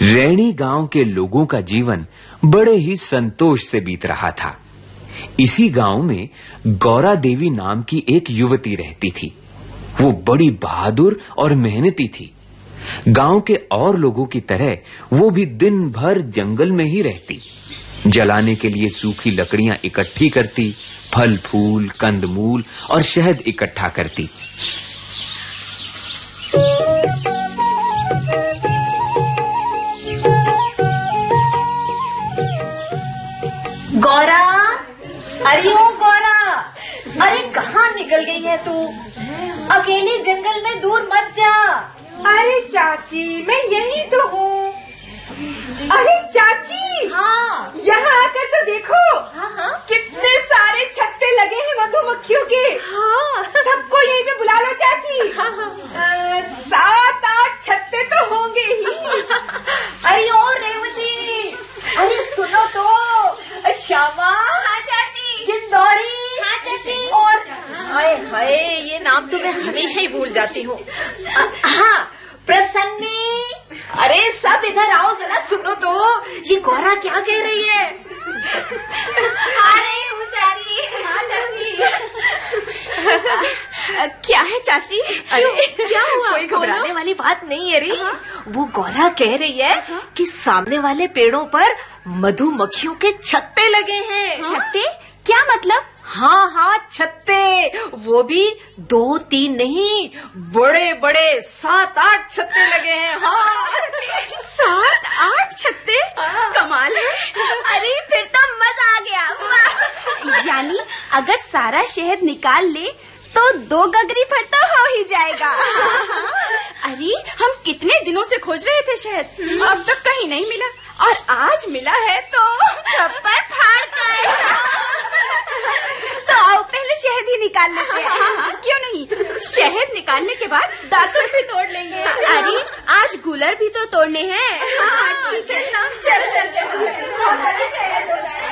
रैणी गांव के लोगों का जीवन बड़े ही संतोष से बीत रहा था। इसी गांव में गौरा देवी नाम की एक युवती रहती थी। वो बड़ी बहादुर और मेहनती थी। गांव के और लोगों की तरह वो भी दिन भर जंगल में ही रहती। जलाने के लिए सूखी लकड़ियां इकट्ठी करती, फल फूल, कंदमूल और शहद इकट्ठा करती। गौरा, अरे ओ गौरा, अरे कहाँ निकल गई है तू? अकेले जंगल में दूर मत जा। अरे चाची, मैं यही तो हूँ। अरे चाची, हाँ, यहाँ आकर तो देखो। हाँ, कितने सारे छत्ते लगे हैं मधुमक्खियों के। हाँ, सबको यहीं पे बुला लो चाची। 7-8 छत्ते तो होंगे ही। अरे ओ रेवती, अरे सुनो तो, श्यामा। हाँ चाची। किंदौरी। हाँ चाची। और हाय हाय, ये नाम तो मैं हमेशा ही भूल जाती हूँ। हाँ, प्रसन्नी। अरे सब इधर आओ, जरा सुनो तो, ये गौरा क्या कह रही है? आ रही हूँ चाची। हाँ चाची। क्या है चाची? क्या हुआ? कोई घबराने वाली बात नहीं है री। वो गौरा कह रही है कि सामने वाले पेड़ों पर मधुमक्खियों के छत्ते लगे हैं। छत्ते? क्या मतलब? हाँ हाँ, छत्ते। वो भी 2-3 नहीं, बड़े बड़े 7-8 छत्ते लगे हैं। हाँ, 7-8 छत्ते? कमाल है। अरे फिर तो मजा आ गया। वाह। यानी अगर सारा शहद निकाल ले तो 2 गगरी भर तो हो ही जाएगा। अरे हम कितने दिनों से खोज रहे थे शहद, अब तक कहीं नहीं मिला, और आज मिला है तो छप्पर फाड़ कर। तो आओ पहले शहद ही निकाल लेते हैं। हाँ, क्यों नहीं। शहद निकालने के बाद दातुन भी तोड़ लेंगे। अरे आज गुलर भी तो तोड़ने हैं। हाँ ठीक है, चलो चलते हैं।